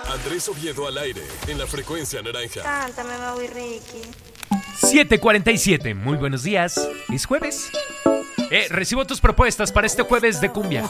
Andrés Oviedo al aire en la Frecuencia Naranja. Cántame, Maui Ricky. 7:47, muy buenos días. Es jueves. Recibo tus propuestas para este jueves de cumbia.